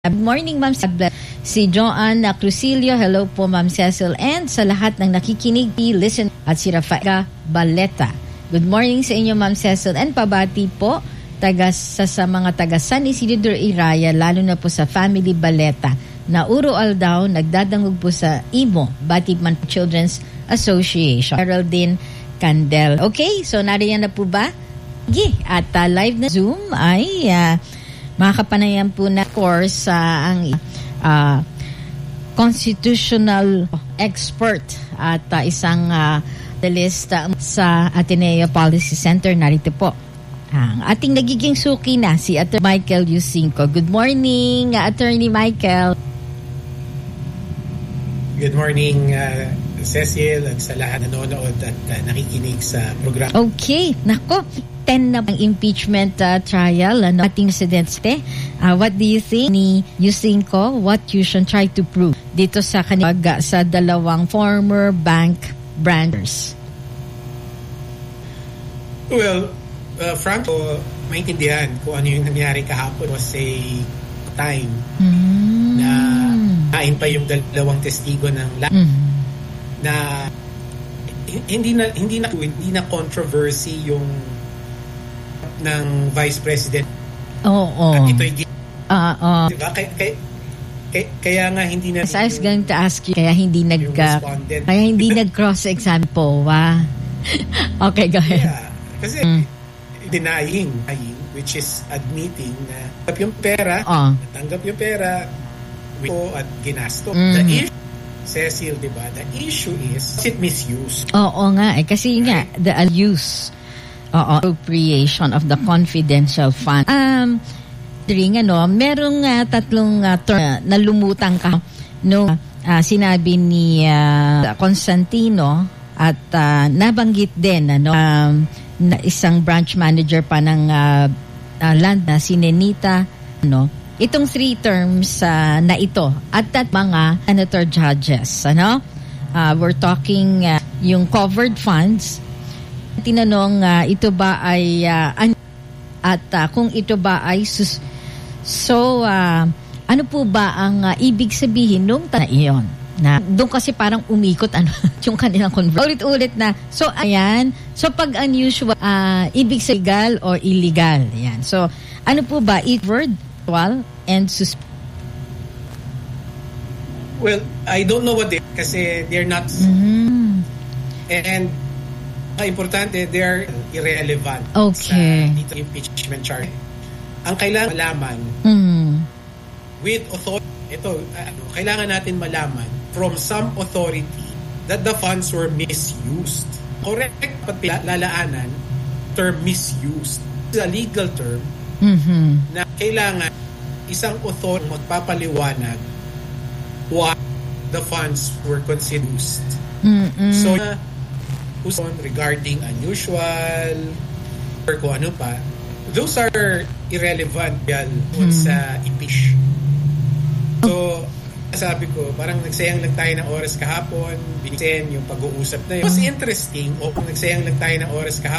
Good morning, Ma'am Cecil. Si Joanne Crucilio, hello po, Ma'am Cecil. And sa lahat ng nakikinig, listen, at si Rafaela Baleta. Good morning sa inyo, Ma'am Cecil. And pabati po sa mga taga San Isidro Iraya, lalo na po sa Family Baleta, na Urual daw, nagdadangog po sa IMO, Batibman Children's Association. Geraldine Candel. Okay, so nariyan na po ba? At live na Zoom ay makakapanayan po na course ang constitutional expert at isang lista sa Ateneo Policy Center. Narito po ang ating nagiging suki na si Attorney Michael Yusinko. Good morning, Attorney Michael. Good morning, Cecil, at sa lahat nanonood at nakikinig sa program. Okay, nako. 10 na ang impeachment trial ating presidente. What do you think ni Yusinko? What you should try to prove dito sa kanila sa dalawang former bank branchers? Well, Franco, maintindihan kung ano yung nangyari kahapon was a time na kain pa yung dalawang testigo ng na hindi na controversy yung ng Vice President. At ito'y diba? Kaya nga hindi na... I was going to ask you, kaya hindi nag-cross-exam po, Okay, go ahead. Yeah, kasi denying, which is admitting na tanggap yung pera, at ginasto. The issue, Cecil, diba? The issue is it misused. Oo nga, kasi nga, the use appropriation of the confidential fund. Merong tatlong term na lumutang ka sinabi ni Constantino at nabanggit din na isang branch manager pa ng land na si Nenita itong 3 terms na ito at mga senator judges we're talking yung covered funds. Tinanong ito ba ay kung ito ba ay ano po ba ang ibig sabihin nung iyon na doon kasi parang umikot yung kanilang ulit-ulit na ayan, pag unusual ibig sabihin legal or illegal yan. So ano po ba word and well, I don't know what kasi they're not and importante, they're irrelevant sa dito impeachment charge. Ang kailangan malaman with authority, kailangan natin malaman from some authority that the funds were misused. Correct, lalaanan term misused. It's a legal term na kailangan isang authority magpapaliwanag why the funds were considered used. So regarding unusual or kung ano pa, those are irrelevant sa impeach. So, sabi ko, parang nagsayang lang tayo ng oras kahapon, binigyan yung pag-uusap na yun. Mas interesting, kung nagsayang lang tayo ng oras kahapon,